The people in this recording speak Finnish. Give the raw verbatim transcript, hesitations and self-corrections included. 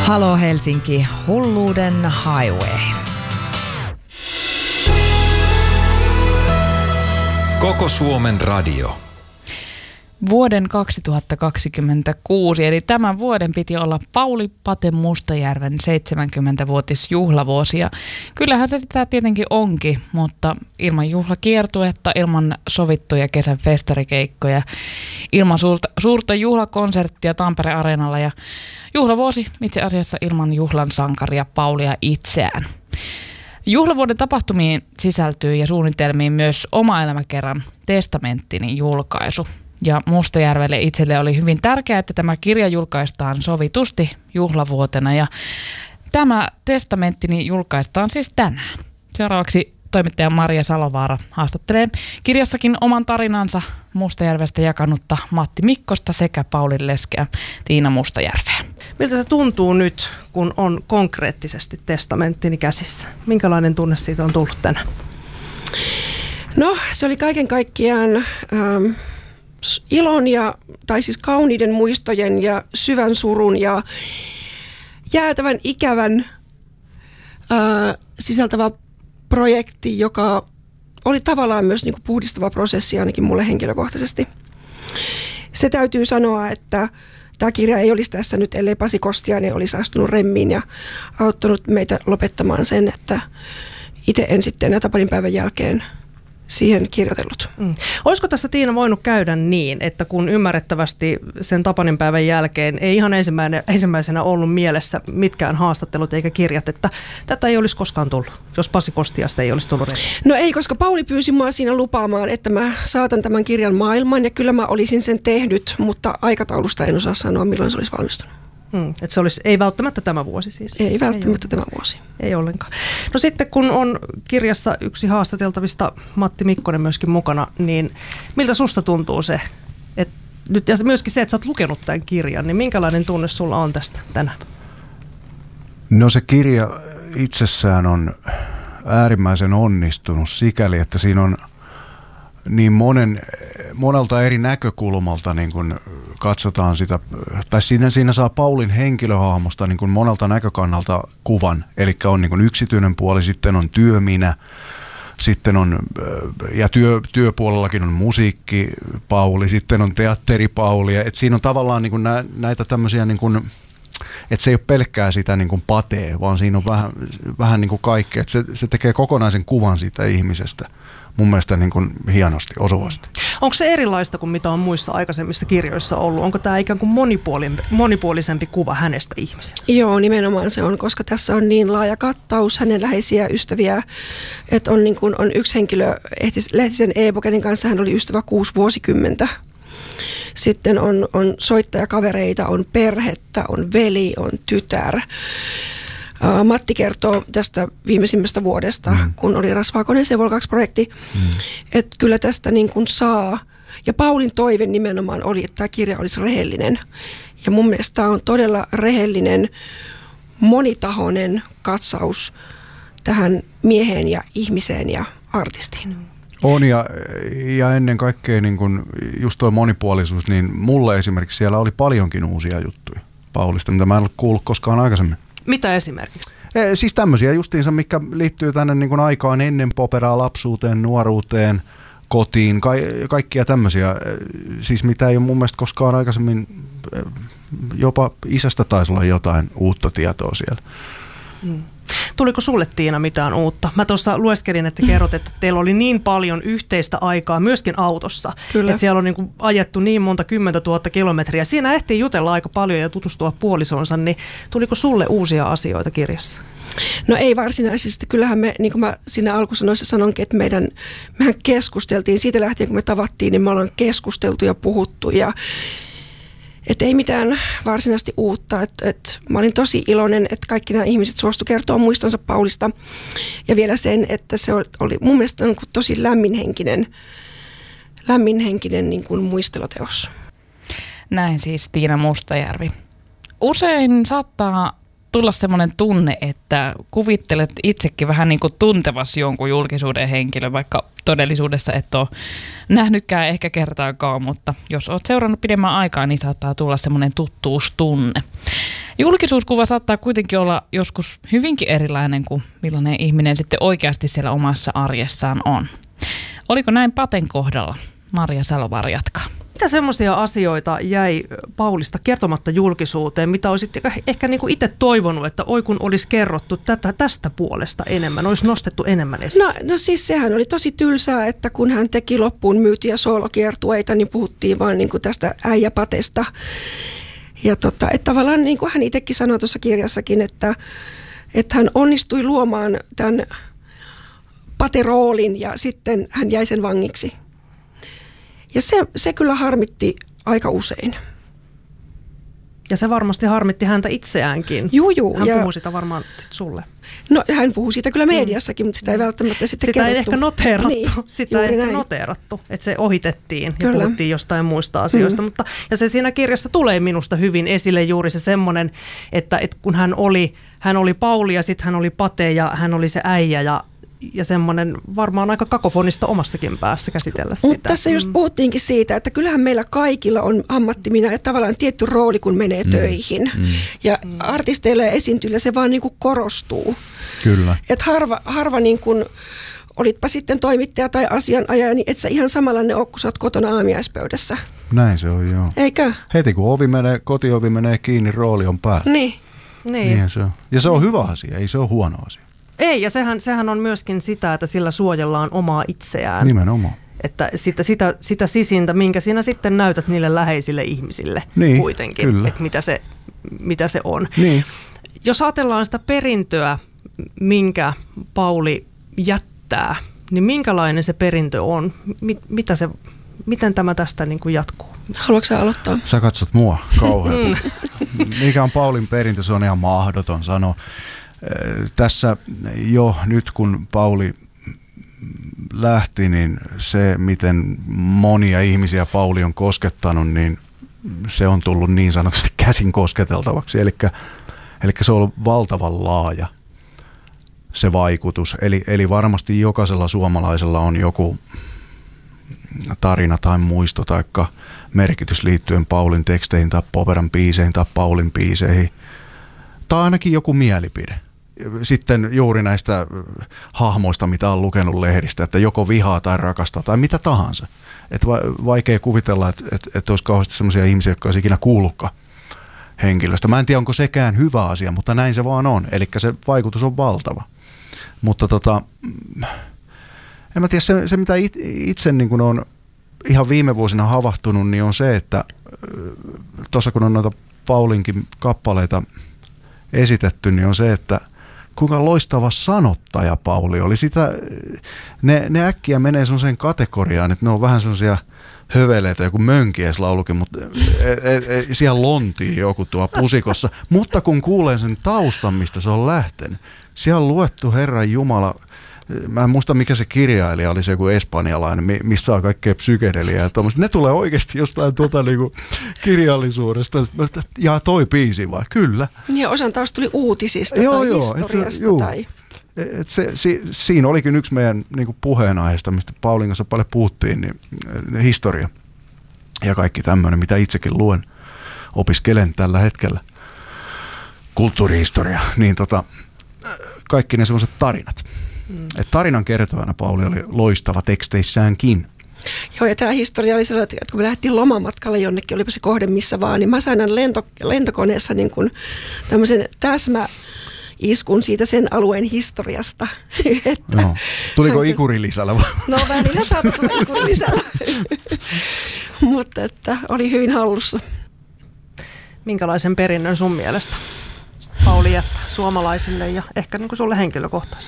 Halo Helsinki, hulluuden highway. Koko Suomen radio. Vuoden kaksituhattakaksikymmentäkuusi, eli tämän vuoden piti olla Pauli Pate Mustajärven seitsemänkymmentävuotisjuhlavuosi. Ja kyllähän se sitä tietenkin onkin, mutta ilman juhlakiertuetta, ilman sovittuja kesän festarikeikkoja, ilman suurta, suurta juhlakonserttia Tampere-areenalla ja juhlavuosi itse asiassa ilman juhlan sankaria Paulia itseään. Juhlavuoden tapahtumiin sisältyy ja suunnitelmiin myös Oma elämäkerran testamenttini julkaisu. Ja Mustajärvelle itselle oli hyvin tärkeää, että tämä kirja julkaistaan sovitusti juhlavuotena. Ja tämä testamenttini julkaistaan siis tänään. Seuraavaksi toimittaja Maria Salovaara haastattelee kirjassakin oman tarinansa Mustajärvestä jakanutta Matti Mikkosta sekä Paulin leskeä Tiina Mustajärveä. Miltä se tuntuu nyt, kun on konkreettisesti testamenttini käsissä? Minkälainen tunne siitä on tullut tänään? No, se oli kaiken kaikkiaan ähm, ilon ja, tai siis kauniiden muistojen ja syvän surun ja jäätävän ikävän äh, sisältävä projekti, joka oli tavallaan myös niin kuin puhdistava prosessi ainakin mulle henkilökohtaisesti. Se täytyy sanoa, että tämä kirja ei olisi tässä nyt, ellei Pasi Kostiainen olisi astunut remmiin ja auttanut meitä lopettamaan sen, että itse en sitten enää tapaninpäivän jälkeen siihen kirjoitellut. Mm. Olisiko tässä, Tiina, voinut käydä niin, että kun ymmärrettävästi sen tapaninpäivän jälkeen ei ihan ensimmäisenä ollut mielessä mitkään haastattelut eikä kirjat, että tätä ei olisi koskaan tullut, jos Pasi Kostiasta ei olisi tullut remmiin? No ei, koska Pauli pyysi mua siinä lupaamaan, että mä saatan tämän kirjan maailmaan ja kyllä mä olisin sen tehnyt, mutta aikataulusta en osaa sanoa, milloin se olisi valmistunut. Hmm, että se olisi, ei välttämättä tämä vuosi siis. Ei välttämättä ei tämä vuosi. Ei ollenkaan. No sitten kun on kirjassa yksi haastateltavista, Matti Mikkonen myöskin mukana, niin miltä susta tuntuu se? Et nyt, ja myöskin se, että sä oot lukenut tämän kirjan, niin minkälainen tunne sulla on tästä tänään? No se kirja itsessään on äärimmäisen onnistunut sikäli, että siinä on niin monen, monelta eri näkökulmalta niin kun katsotaan sitä, tai siinä, siinä saa Paulin henkilöhahmosta niin kun monelta näkökannalta kuvan, eli on niin kun yksityinen puoli, sitten on työminä, sitten on, ja työ, työpuolellakin on musiikki Pauli, sitten on teatteri Pauli, että siinä on tavallaan niin kun nä, näitä tämmöisiä, niin kun, että se ei ole pelkkää sitä niin kun patee, vaan siinä on vähän, vähän niin kuin kaikkea, että se, se tekee kokonaisen kuvan siitä ihmisestä. Mun mielestä niin kuin hienosti, osuvasti. Onko se erilaista kuin mitä on muissa aikaisemmissa kirjoissa ollut? Onko tämä ikään kuin monipuolisempi kuva hänestä ihmisenä? Joo, nimenomaan se on, koska tässä on niin laaja kattaus hänen läheisiä ystäviä, että on, niin kuin, on yksi henkilö, Lehtisen Eepokenin kanssa hän oli ystävä kuusi vuosikymmentä. Sitten on, on soittajakavereita, on perhettä, on veli, on tytär. Matti kertoo tästä viimeisimmästä vuodesta, mm. kun oli Rasvaakonen Sevol kaksi-projekti, mm. että kyllä tästä niin kuin saa. Ja Paulin toive nimenomaan oli, että tämä kirja olisi rehellinen. Ja mun mielestä tämä on todella rehellinen, monitahoinen katsaus tähän mieheen ja ihmiseen ja artistiin. Mm. On ja, ja ennen kaikkea niin kun just tuo monipuolisuus, niin mulle esimerkiksi siellä oli paljonkin uusia juttuja Paulista, mitä mä en ole kuullut koskaan aikaisemmin. Mitä esimerkiksi? E, siis tämmöisiä justiinsa, mikä liittyy tänne niin kuin aikaan ennen poperaa, lapsuuteen, nuoruuteen, kotiin, ka- kaikkia tämmöisiä. Siis mitä ei ole mun mielestä koskaan aikaisemmin, jopa isästä taisi olla jotain uutta tietoa siellä. Hmm. Tuliko sulle, Tiina, mitään uutta? Mä tuossa lueskelin, että kerrot, että teillä oli niin paljon yhteistä aikaa myöskin autossa. Kyllä. Että siellä on niin kuin ajettu niin monta kymmentä tuhatta kilometriä. Siinä ehtii jutella aika paljon ja tutustua puolisonsa, niin tuliko sulle uusia asioita kirjassa? No ei varsinaisesti. Kyllähän me, niin kuin mä siinä alkusanoissa sanonkin, että meidän, mehän keskusteltiin siitä lähtien, kun me tavattiin, niin me ollaan keskusteltu ja puhuttu ja että ei mitään varsinaisesti uutta. Et, et mä olin tosi iloinen, että kaikki nämä ihmiset suostu kertoa muistonsa Paulista. Ja vielä sen, että se oli mun mielestä niin kuin tosi lämminhenkinen, lämminhenkinen niin kuin muisteloteos. Näin siis Tiina Mustajärvi. Usein saattaa tulla semmoinen tunne, että kuvittelet itsekin vähän niin kuin tuntevasi jonkun julkisuuden henkilön, vaikka todellisuudessa et ole nähnytkään ehkä kertaakaan, mutta jos olet seurannut pidemmän aikaa, niin saattaa tulla semmoinen tuttuustunne. Julkisuuskuva saattaa kuitenkin olla joskus hyvinkin erilainen kuin millainen ihminen sitten oikeasti siellä omassa arjessaan on. Oliko näin Paten kohdalla? Maria Salovaara jatkaa. Mitä semmoisia asioita jäi Paulista kertomatta julkisuuteen, mitä olisit ehkä niin kuin itse toivonut, että oi kun olisi kerrottu tätä, tästä puolesta enemmän, olisi nostettu enemmän esiin? No, no siis sehän oli tosi tylsää, että kun hän teki loppuun myytiä soolokiertueita, niin puhuttiin vaan niin kuin tästä äijäpatesta. Ja tota, että tavallaan niin kuin hän itsekin sanoi tuossa kirjassakin, että, että hän onnistui luomaan tämän pateroolin ja sitten hän jäi sen vangiksi. Ja se, se kyllä harmitti aika usein. Ja se varmasti harmitti häntä itseäänkin. Juu, juu, hän ja puhui sitä varmaan sit sulle. No hän puhui siitä kyllä mediassakin, mm. mutta sitä ei välttämättä sitten sitä kerrottu. Sitä ei ehkä noteerattu. Niin, sitä ei ehkä näin. noteerattu, että se ohitettiin kyllä. ja puhuttiin jostain muista asioista. Mm. Mutta, ja se siinä kirjassa tulee minusta hyvin esille juuri se semmoinen, että, että kun hän oli, hän oli Pauli ja sitten hän oli Pate ja hän oli se äijä ja Ja semmoinen varmaan aika kakofonista omassakin päässä käsitellä sitä. Mutta tässä just puhuttiinkin siitä, että kyllähän meillä kaikilla on ammattimina ja tavallaan tietty rooli, kun menee mm. töihin. Mm. Ja mm. artisteilla ja esiintyjillä se vaan niin kuin korostuu. Kyllä. Että harva, harva niin kuin, olitpa sitten toimittaja tai asianajaja, niin et sä ihan samanlainen ole, kun sä oot kotona aamiaispöydässä. Näin se on, joo. Eikö? Heti kun ovi menee, kotiovi menee kiinni, rooli on päällä. Niin. Niin. Niinhän se on. Ja se on hyvä asia, ei se ole huono asia. Ei, ja sehän, sehän on myöskin sitä, että sillä suojellaan omaa itseään. Nimenomaan. Että sitä, sitä, sitä sisintä, minkä sinä sitten näytät niille läheisille ihmisille niin, kuitenkin, kyllä. Että mitä se, mitä se on. Niin. Jos ajatellaan sitä perintöä, minkä Pauli jättää, niin minkälainen se perintö on? Mit, mitä se, miten tämä tästä niin kuin jatkuu? Haluatko sä aloittaa? Sä katsot mua kauhean. Mikä on Paulin perintö, se on ihan mahdoton sanoa. Tässä jo nyt kun Pauli lähti, niin se miten monia ihmisiä Pauli on koskettanut, niin se on tullut niin sanotusti käsin kosketeltavaksi. Eli, eli se on ollut valtavan laaja se vaikutus. Eli, eli varmasti jokaisella suomalaisella on joku tarina tai muisto tai merkitys liittyen Paulin teksteihin tai Poperan biiseihin tai Paulin biiseihin. Tai ainakin joku mielipide. Sitten juuri näistä hahmoista, mitä on lukenut lehdistä, että joko vihaa tai rakastaa tai mitä tahansa. Että vaikea kuvitella, että, että, että olisi kauheasti sellaisia ihmisiä, jotka olisi ikinä kuullutkaan henkilöstä. Mä en tiedä, onko sekään hyvä asia, mutta näin se vaan on. Eli se vaikutus on valtava. Mutta tota, en mä tiedä, se, se mitä itse niin kuin on ihan viime vuosina havahtunut, niin on se, että tuossa kun on noita Paulinkin kappaleita esitetty, niin on se, että kuinka loistava sanottaja Pauli oli. Sitä, ne, ne äkkiä menee sellaiseen kategoriaan, että ne on vähän sellaisia höveleitä, joku mönkieslaulukin, mutta e, e, e, siellä lontii joku tuo pusikossa. Mutta kun kuulee sen taustan, mistä se on lähtenyt, siellä on luettu Herran Jumala, mä en muista mikä se kirjailija oli, se joku espanjalainen, missä on kaikkea psykedeliaa ja tommoista. Ne tulee oikeasti jostain tuota niinku kirjallisuudesta. Ja toi biisi vai? Kyllä. Ja osan taas tuli uutisista joo, tai joo, historiasta. Et se, joo. Tai... Et se, si, siinä olikin yksi meidän niinku puheenaiheesta, mistä Paulin kanssa paljon puhuttiin, niin historia ja kaikki tämmöinen, mitä itsekin luen, opiskelen tällä hetkellä, kulttuurihistoria, niin tota, kaikki ne semmoiset tarinat. Mm. Et tarinan kertojana Pauli oli loistava teksteissäänkin. Joo, ja tämä historia oli sellainen, että kun me lähdettiin lomamatkalle jonnekin, olipa se kohde missä vaan, niin mä sain aina lento, lentokoneessa niin kuin tämmöisen täsmäiskun siitä sen alueen historiasta. Että, joo. Tuliko ikuri lisällä? No välillä saattoi tulla ikuri lisällä, mutta että oli hyvin hallussa. Minkälaisen perinnön sun mielestä Pauli jättää suomalaisille ja ehkä niin kuin sulle henkilökohtaisesti?